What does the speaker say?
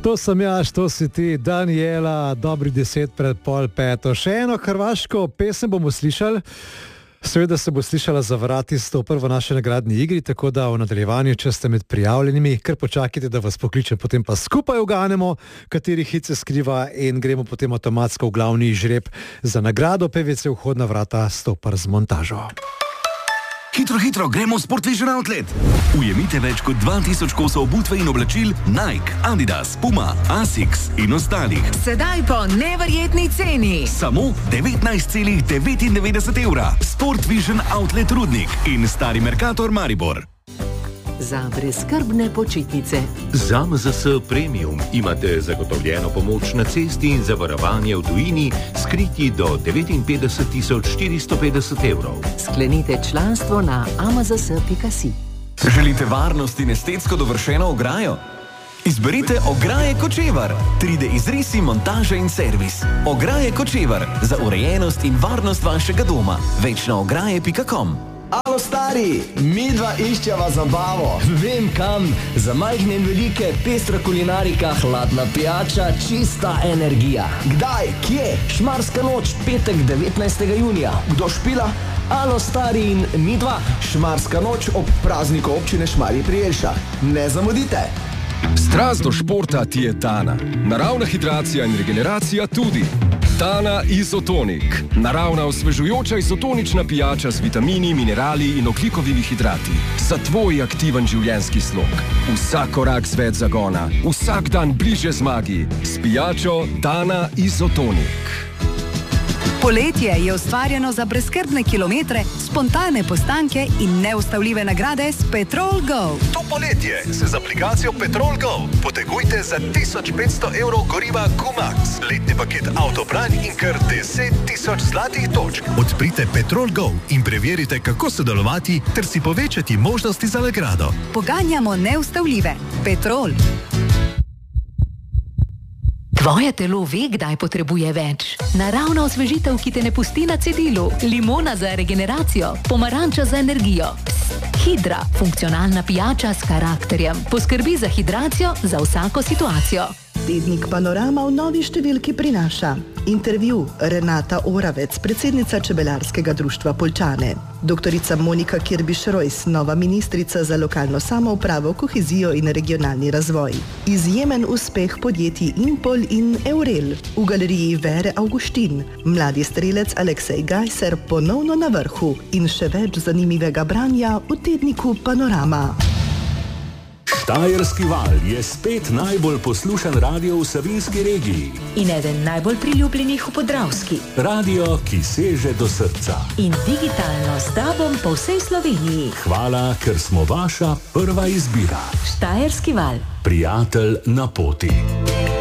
To sem jaz, to si ti, Daniela, dobri 10 pred 4:30. Še eno hrvaško pesem bomo slišali. Seveda se bo slišala za vrati Stopar v naši nagradni igri, tako da v nadaljevanju, če ste med prijavljenimi, kar počakajte, da vas pokličem, potem pa skupaj uganemo, kateri hit se skriva in gremo potem avtomatsko v glavni žreb za nagrado PVC vhodna vrata Stopar z montažo. Hitro, hitro, gremo v Sport Vision Outlet. Ujemite več kot 2000 kosov obutve in oblačil Nike, Adidas, Puma, Asics in ostalih. Sedaj po neverjetni ceni. Samo 19,99 evra. Sport Vision Outlet Rudnik in Stari Mercator Maribor. Za brezskrbne počitnice. Z AMZS Premium imate zagotovljeno pomoč na cesti in zavarovanje v tujini s kritji do 59.450 evrov. Sklenite članstvo na amzs.si. Želite varnost in estetsko dovršeno ograjo? Izberite Ograje Kočevar. 3D izrisi, montaža in servis. Ograje Kočevar za urejenost in varnost vašega doma. Več na ograje.com. Alo stari, midva iščeva zabavo. Vem kam, za majhne in velike, pestra kulinarika, hladna pijača, čista energija. Kdaj, kje? Šmarska noč, petek 19. junija. Kdo špila? Alo stari in midva. Šmarska noč ob prazniku občine Šmarje pri Jelšah. Ne zamudite. Strast do športa ti je Tana. Naravna hidracija in regeneracija tudi. Tana Izotonik. Naravna osvežujoča izotonična pijača z vitamini, minerali in ogljikovimi hidrati. Za tvoj aktiven življenjski slog. Vsak korak z več zagona. Vsak dan bliže zmagi. S pijačo Tana Izotonik. Poletje je ustvarjeno za brezskrbne kilometre, spontane postanke in neustavljive nagrade s Petrol Go. To poletje se z aplikacijo Petrol Go potegujte za 1500 evrov goriva Gumax, letni paket Autobran in kar 10.000 zlatih točk. Odprite Petrol Go in preverite, kako sodelovati ter si povečati možnosti za nagrado. Poganjamo neustavljive. Petrol. Tvoje telo ve, kdaj potrebuje več. Naravna osvežitev, ki te ne pusti na cedilu. Limona za regeneracijo. Pomaranča za energijo. Psst, Hidra, funkcionalna pijača s karakterjem. Poskrbi za hidracijo za vsako situacijo. Tednik Panorama v novi številki prinaša intervju Renata Oravec, predsednica Čebelarskega društva Poljčane, doktorica Monika Kirbiš-Rojs, nova ministrica za lokalno samoupravo, kohezijo in regionalni razvoj, izjemen uspeh podjetij Impol in Eurel, v galeriji Vere Augustin, mladi strelec Aleksej Gajser ponovno na vrhu in še več zanimivega branja v tedniku Panorama. Štajerski val je spet najbolj poslušan radio v Savinjski regiji. In eden najbolj priljubljenih v Podravski. Radio, ki seže do srca. In digitalno s tobom po vsej Sloveniji. Hvala, ker smo vaša prva izbira. Štajerski val. Prijatelj na poti.